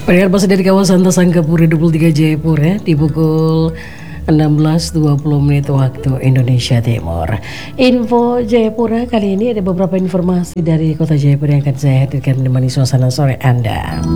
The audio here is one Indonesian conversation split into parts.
Pendengar masih dari kawasan Tasangkapura 23 Jayapura di pukul 16.20 menit waktu Indonesia Timur. Info Jayapura kali ini ada beberapa informasi dari kota Jayapura yang akan saya hadirkan menemani suasana sore Anda.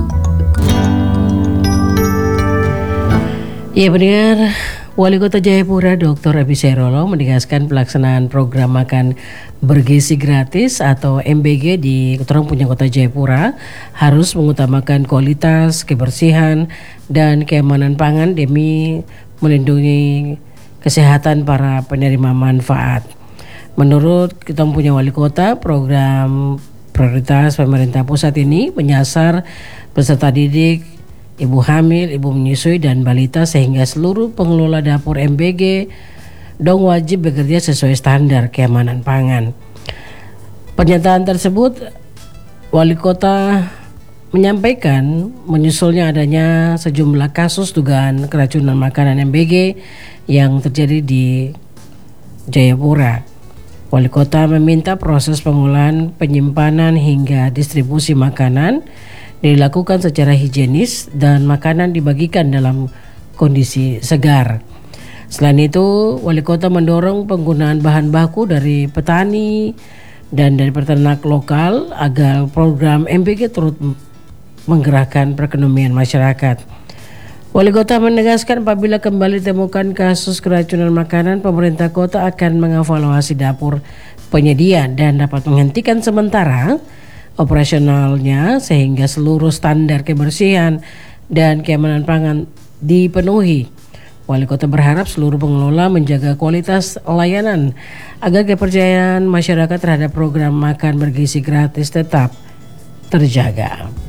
Ya pendengar, Wali Kota Jayapura Dr. Ebi Sairolo menegaskan pelaksanaan program makan bergizi gratis atau MBG di punya Kota Jayapura harus mengutamakan kualitas, kebersihan, dan keamanan pangan demi melindungi kesehatan para penerima manfaat. Menurut kita punya Wali Kota, program prioritas pemerintah pusat ini menyasar peserta didik, ibu hamil, ibu menyusui, dan balita sehingga seluruh pengelola dapur MBG dong wajib bekerja sesuai standar keamanan pangan. Pernyataan tersebut Wali Kota menyampaikan menyusulnya adanya sejumlah kasus dugaan keracunan makanan MBG yang terjadi di Jayapura. Wali Kota meminta proses pengolahan, penyimpanan hingga distribusi makanan dilakukan secara higienis dan makanan dibagikan dalam kondisi segar. Selain itu, Wali Kota mendorong penggunaan bahan baku dari petani dan dari peternak lokal agar program MBG turut menggerakkan perekonomian masyarakat. Wali Kota menegaskan apabila kembali ditemukan kasus keracunan makanan, pemerintah kota akan mengevaluasi dapur penyedia dan dapat menghentikan sementara operasionalnya sehingga seluruh standar kebersihan dan keamanan pangan dipenuhi. Wali Kota berharap seluruh pengelola menjaga kualitas layanan agar kepercayaan masyarakat terhadap program makan bergizi gratis tetap terjaga.